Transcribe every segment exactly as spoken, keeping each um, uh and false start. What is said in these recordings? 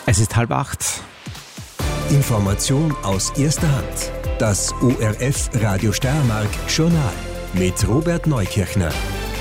Es ist halb acht. Information aus erster Hand. Das O R F Radio Steiermark Journal mit Robert Neukirchner.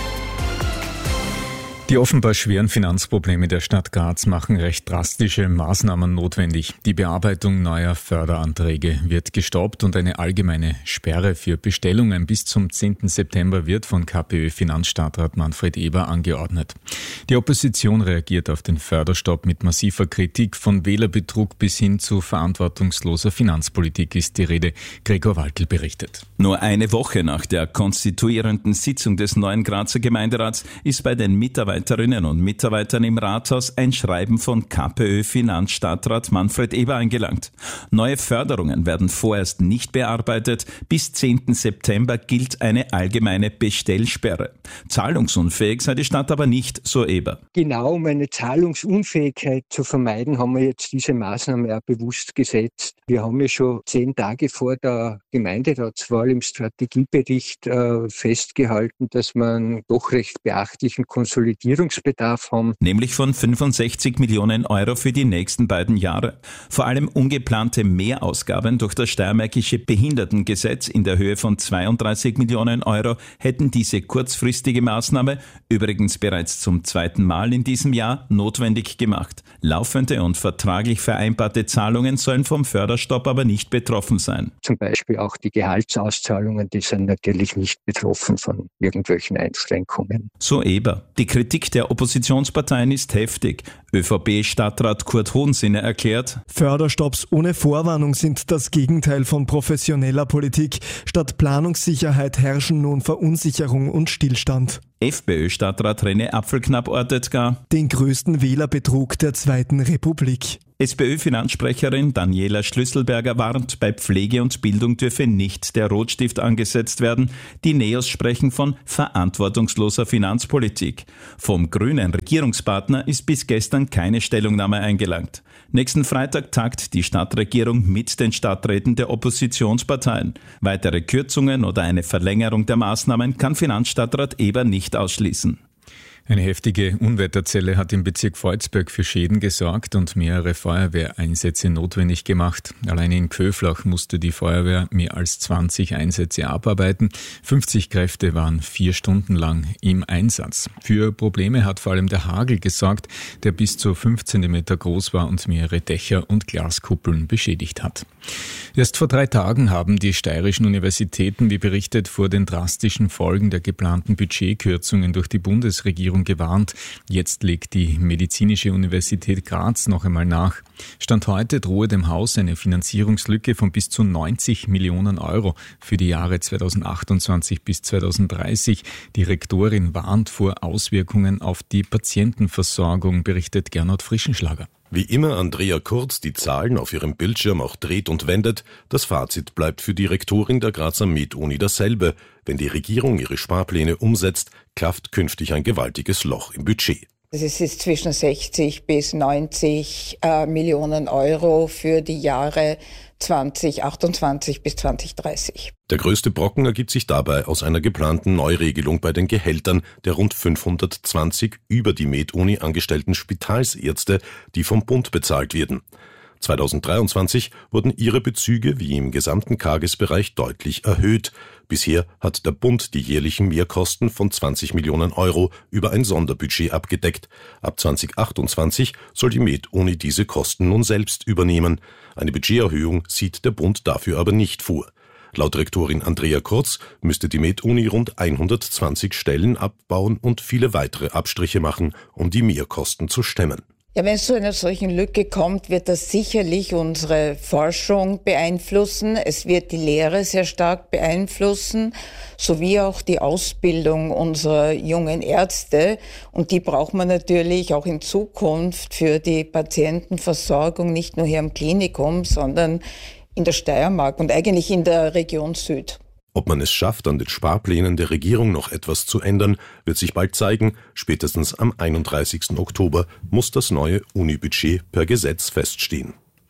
Die offenbar schweren Finanzprobleme der Stadt Graz machen recht drastische Maßnahmen notwendig. Die Bearbeitung neuer Förderanträge wird gestoppt und eine allgemeine Sperre für Bestellungen bis zum zehnten September wird von KPÖ-Finanzstadtrat Manfred Eber angeordnet. Die Opposition reagiert auf den Förderstopp mit massiver Kritik. Von Wählerbetrug bis hin zu verantwortungsloser Finanzpolitik ist die Rede. Gregor Waltl berichtet. Nur eine Woche nach der konstituierenden Sitzung des neuen Grazer Gemeinderats ist bei den Mitarbeiterinnen und Mitarbeitern im Rathaus ein Schreiben von KPÖ-Finanzstadtrat Manfred Eber eingelangt. Neue Förderungen werden vorerst nicht bearbeitet. Bis zehnten September gilt eine allgemeine Bestellsperre. Zahlungsunfähig sei die Stadt aber nicht, so Eber. Genau, um eine Zahlungsunfähigkeit zu vermeiden, haben wir jetzt diese Maßnahme auch bewusst gesetzt. Wir haben ja schon zehn Tage vor der Gemeinderatswahl im Strategiebericht äh, festgehalten, dass wir einen doch recht beachtlichen Konsolidierungsbedarf haben. Nämlich von fünfundsechzig Millionen Euro für die nächsten beiden Jahre. Vor allem ungeplante Mehrausgaben durch das Steiermärkische Behindertengesetz in der Höhe von zweiunddreißig Millionen Euro hätten diese kurzfristige Maßnahme, übrigens bereits zum zweiten Mal in diesem Jahr, notwendig gemacht. Laufende und vertraglich vereinbarte Zahlungen sollen vom Förderstopp aber nicht betroffen sein. Zum Beispiel auch die Gehaltsauszahlungen, die sind natürlich nicht betroffen von irgendwelchen Einschränkungen. So Eber. Die Kritik der Oppositionsparteien ist heftig. ÖVP-Stadtrat Kurt Hohensinner erklärt: Förderstopps ohne Vorwarnung sind das Gegenteil von professioneller Politik. Statt Planungssicherheit herrschen nun Verunsicherung und Stillstand. FPÖ-Stadtrat René Apfelknapp ortet gar den größten Wählerbetrug der Zweiten Republik. SPÖ-Finanzsprecherin Daniela Schlüsselberger warnt, bei Pflege und Bildung dürfe nicht der Rotstift angesetzt werden. Die Neos sprechen von verantwortungsloser Finanzpolitik. Vom grünen Regierungspartner ist bis gestern keine Stellungnahme eingelangt. Nächsten Freitag tagt die Stadtregierung mit den Stadträten der Oppositionsparteien. Weitere Kürzungen oder eine Verlängerung der Maßnahmen kann Finanzstadtrat Eber nicht ausschließen. Eine heftige Unwetterzelle hat im Bezirk Volzberg für Schäden gesorgt und mehrere Feuerwehreinsätze notwendig gemacht. Allein in Köflach musste die Feuerwehr mehr als zwanzig Einsätze abarbeiten. fünfzig Kräfte waren vier Stunden lang im Einsatz. Für Probleme hat vor allem der Hagel gesorgt, der bis zu fünf Zentimeter groß war und mehrere Dächer und Glaskuppeln beschädigt hat. Erst vor drei Tagen haben die steirischen Universitäten, wie berichtet, vor den drastischen Folgen der geplanten Budgetkürzungen durch die Bundesregierung gewarnt. Jetzt legt die Medizinische Universität Graz noch einmal nach. Stand heute drohe dem Haus eine Finanzierungslücke von bis zu neunzig Millionen Euro für die Jahre zweitausendachtundzwanzig bis zweitausenddreißig. Die Rektorin warnt vor Auswirkungen auf die Patientenversorgung, berichtet Gernot Frischenschlager. Wie immer Andrea Kurz die Zahlen auf ihrem Bildschirm auch dreht und wendet, das Fazit bleibt für die Rektorin der Grazer Med-Uni dasselbe. Wenn die Regierung ihre Sparpläne umsetzt, klafft künftig ein gewaltiges Loch im Budget. Es ist zwischen sechzig bis neunzig äh, Millionen Euro für die Jahre zweitausendachtundzwanzig bis zweitausenddreißig. Der größte Brocken ergibt sich dabei aus einer geplanten Neuregelung bei den Gehältern der rund fünfhundertzwanzig über die Med-Uni angestellten Spitalsärzte, die vom Bund bezahlt werden. zweitausenddreiundzwanzig wurden ihre Bezüge wie im gesamten Tagesbereich deutlich erhöht. Bisher hat der Bund die jährlichen Mehrkosten von zwanzig Millionen Euro über ein Sonderbudget abgedeckt. Ab zweitausendachtundzwanzig soll die Med-Uni diese Kosten nun selbst übernehmen. Eine Budgeterhöhung sieht der Bund dafür aber nicht vor. Laut Rektorin Andrea Kurz müsste die Med-Uni rund hundertzwanzig Stellen abbauen und viele weitere Abstriche machen, um die Mehrkosten zu stemmen. Ja, wenn es zu einer solchen Lücke kommt, wird das sicherlich unsere Forschung beeinflussen. Es wird die Lehre sehr stark beeinflussen, sowie auch die Ausbildung unserer jungen Ärzte. Und die braucht man natürlich auch in Zukunft für die Patientenversorgung, nicht nur hier am Klinikum, sondern in der Steiermark und eigentlich in der Region Süd. Ob man es schafft, an den Sparplänen der Regierung noch etwas zu ändern, wird sich bald zeigen. Spätestens am einunddreißigsten Oktober muss das neue Unibudget per Gesetz feststehen.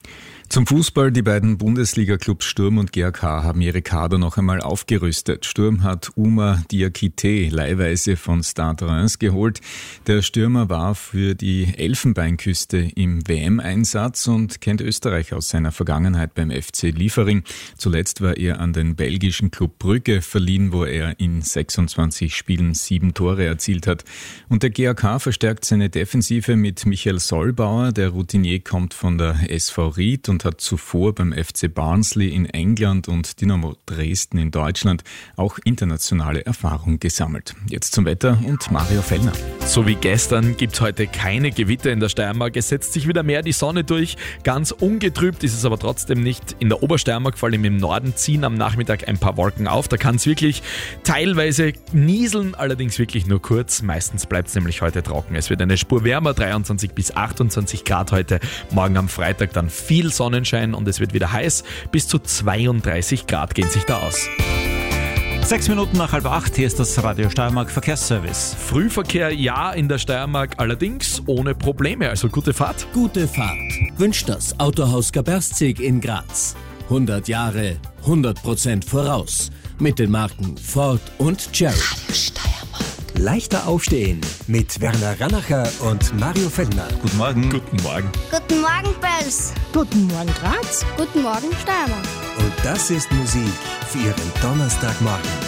Zum Fußball. Die beiden Bundesliga-Clubs Sturm und G A K haben ihre Kader noch einmal aufgerüstet. Sturm hat Oumar Diakité leihweise von Stade Reims geholt. Der Stürmer war für die Elfenbeinküste im W M-Einsatz und kennt Österreich aus seiner Vergangenheit beim F C Liefering. Zuletzt war er an den belgischen Club Brügge verliehen, wo er in sechsundzwanzig Spielen sieben Tore erzielt hat. Und der G A K verstärkt seine Defensive mit Michael Sollbauer. Der Routinier kommt von der S V Ried und hat zuvor beim F C Barnsley in England und Dynamo Dresden in Deutschland auch internationale Erfahrung gesammelt. Jetzt zum Wetter und Mario Fellner. So wie gestern gibt es heute keine Gewitter in der Steiermark. Es setzt sich wieder mehr die Sonne durch. Ganz ungetrübt ist es aber trotzdem nicht. In der Obersteiermark, vor allem im Norden, ziehen am Nachmittag ein paar Wolken auf. Da kann es wirklich teilweise nieseln, allerdings wirklich nur kurz. Meistens bleibt es nämlich heute trocken. Es wird eine Spur wärmer, dreiundzwanzig bis achtundzwanzig Grad heute. Morgen am Freitag dann viel Sonnenschein und es wird wieder heiß. Bis zu zweiunddreißig Grad gehen sich da aus. Sechs Minuten nach halb acht, hier ist das Radio Steiermark Verkehrsservice. Frühverkehr ja in der Steiermark, allerdings ohne Probleme. Also gute Fahrt. Gute Fahrt wünscht das Autohaus Gaberzig in Graz. hundert Jahre, hundert Prozent voraus. Mit den Marken Ford und Cherry. Radio Steiermark. Leichter aufstehen mit Werner Rannacher und Mario Fellner. Guten Morgen. Guten Morgen. Guten Morgen, Pels. Guten Morgen, Graz. Guten Morgen, Steiermark. Und das ist Musik für Ihren Donnerstagmorgen.